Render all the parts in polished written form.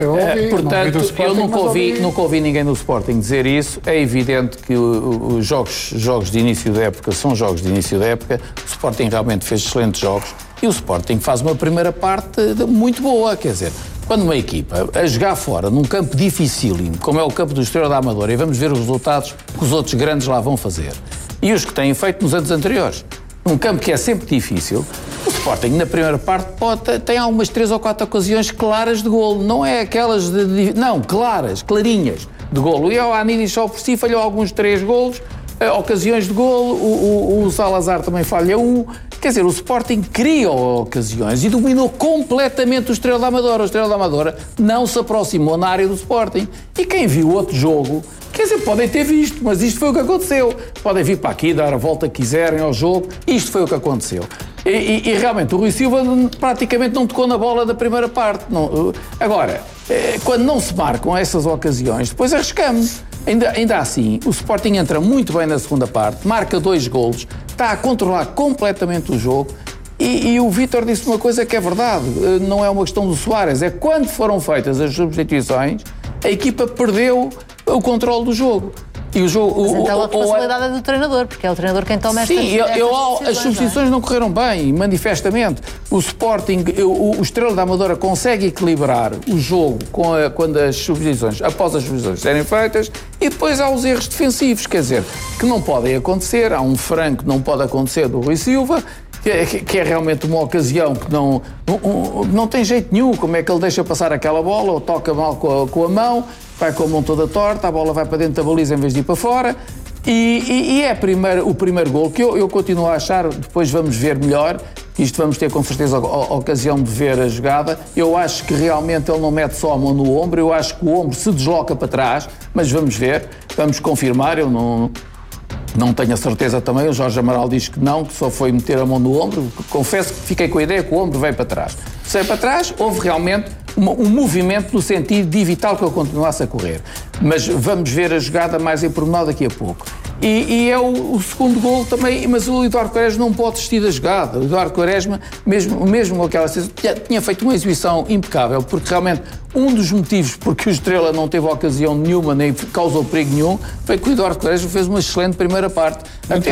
Portanto, eu nunca ouvi ninguém no Sporting dizer isso. É evidente que os jogos de início da época são jogos de início da época. O Sporting realmente fez excelentes jogos e o Sporting faz uma primeira parte muito boa. Quer dizer, quando uma equipa a jogar fora num campo dificílimo, como é o campo do Estrela da Amadora, e vamos ver os resultados que os outros grandes lá vão fazer, e os que têm feito nos anos anteriores, num campo que é sempre difícil, o Sporting na primeira parte tem algumas 3 ou 4 ocasiões claras de golo, não é aquelas clarinhas de golo. E o Anidi só por si falhou alguns 3 golos, ocasiões de golo, o Salazar também falha 1. Quer dizer, o Sporting cria ocasiões e dominou completamente o Estrela da Amadora. O Estrela da Amadora não se aproximou na área do Sporting. E quem viu outro jogo, quer dizer, podem ter visto, mas isto foi o que aconteceu. Podem vir para aqui, dar a volta que quiserem ao jogo, isto foi o que aconteceu. E realmente o Rui Silva praticamente não tocou na bola da primeira parte. Não. Agora, quando não se marcam essas ocasiões, depois arriscamos. Ainda assim, o Sporting entra muito bem na segunda parte, marca 2 golos, está a controlar completamente o jogo e o Vítor disse uma coisa que é verdade, não é uma questão do Soares, é quando foram feitas as substituições, a equipa perdeu o controle do jogo. E o jogo, mas então a responsabilidade é do treinador, porque é o treinador quem toma estas decisões. As substituições não correram bem, manifestamente. O Sporting, o Estrela da Amadora consegue equilibrar o jogo quando após as substituições serem feitas, e depois há os erros defensivos, quer dizer, que não podem acontecer. Há um franco que não pode acontecer do Rui Silva, que é realmente uma ocasião que não tem jeito nenhum. Como é que ele deixa passar aquela bola, ou toca mal com a mão, vai com a mão toda torta, a bola vai para dentro da baliza em vez de ir para fora. E é o primeiro gol que eu continuo a achar, depois vamos ver melhor, isto vamos ter com certeza a ocasião de ver a jogada. Eu acho que realmente ele não mete só a mão no ombro, eu acho que o ombro se desloca para trás, mas vamos ver, vamos confirmar. Eu não tenho a certeza também, o Jorge Amaral diz que não, que só foi meter a mão no ombro. Confesso que fiquei com a ideia que o ombro veio para trás. Se veio para trás, houve realmente um movimento no sentido de evitar que ele continuasse a correr. Mas vamos ver a jogada mais em pormenor daqui a pouco. E é o segundo golo também, mas o Eduardo Quaresma não pode desistir da jogada. O Eduardo Quaresma, mesmo com aquela situação, tinha feito uma exibição impecável, porque realmente um dos motivos porque o Estrela não teve ocasião nenhuma, nem causou perigo nenhum, foi que o Eduardo Quaresma fez uma excelente primeira parte.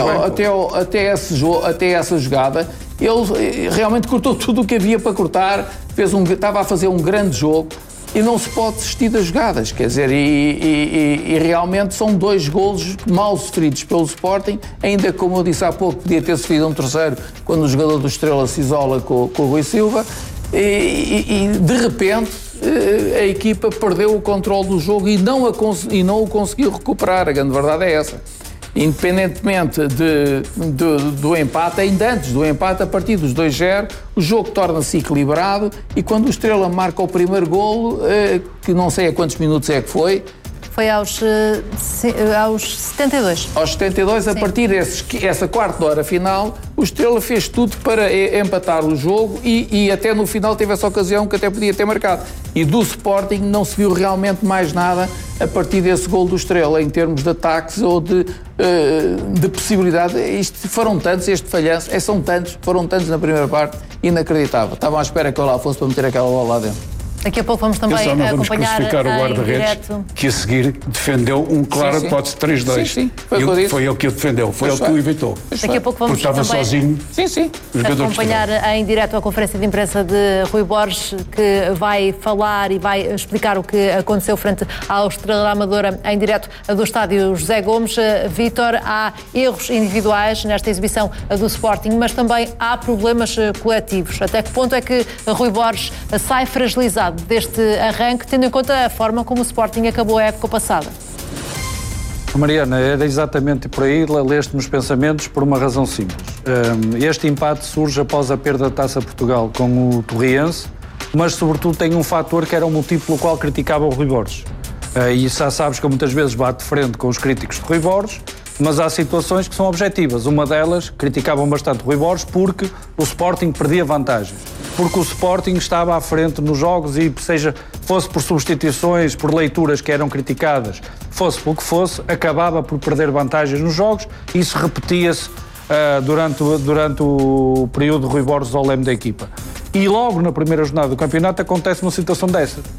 Até essa jogada, ele realmente cortou tudo o que havia para cortar, estava a fazer um grande jogo. E não se pode desistir das jogadas, quer dizer, e realmente são 2 golos mal sofridos pelo Sporting, ainda como eu disse há pouco, podia ter sofrido um terceiro quando o jogador do Estrela se isola com o Rui Silva, e de repente a equipa perdeu o controle do jogo e não o conseguiu recuperar. A grande verdade é essa. Independentemente do empate, ainda antes do empate, a partir dos 2-0, o jogo torna-se equilibrado, e quando o Estrela marca o primeiro golo, que não sei a quantos minutos é que foi aos 72. Aos 72, sim. A partir dessa quarta hora final, o Estrela fez tudo para empatar o jogo e até no final teve essa ocasião que até podia ter marcado. E do Sporting não se viu realmente mais nada a partir desse gol do Estrela, em termos de ataques ou de possibilidade. Foram tantos, este falhanço, foram tantos na primeira parte, inacreditável. Estavam à espera que eu lá fosse para meter aquela bola lá dentro. Daqui a pouco vamos também acompanhar o guarda-redes, que a seguir defendeu um claro hipótese 3-2. Sim. Foi ele que o defendeu, foi ele que o evitou. Daqui a pouco vamos estava sozinho. Acompanhar em direto a conferência de imprensa de Rui Borges, que vai falar e vai explicar o que aconteceu frente ao Estrela da Amadora em direto do estádio José Gomes. Vítor, há erros individuais nesta exibição do Sporting, mas também há problemas coletivos. Até que ponto é que Rui Borges sai fragilizado deste arranque, tendo em conta a forma como o Sporting acabou a época passada? Mariana, era exatamente por aí, leste-me os pensamentos por uma razão simples. Este empate surge após a perda da Taça Portugal com o Torriense, mas sobretudo tem um fator que era o motivo pelo qual criticava o Rui Borges. E já sabes que eu muitas vezes bato de frente com os críticos de Rui Borges, mas há situações que são objetivas. Uma delas, criticavam bastante o Rui Borges porque o Sporting perdia vantagens. Porque o Sporting estava à frente nos jogos e, fosse por substituições, por leituras que eram criticadas, fosse pelo que fosse, acabava por perder vantagens nos jogos. Isso repetia-se durante o período de Rui Borges ao leme da equipa. E logo na primeira jornada do campeonato acontece uma situação dessa.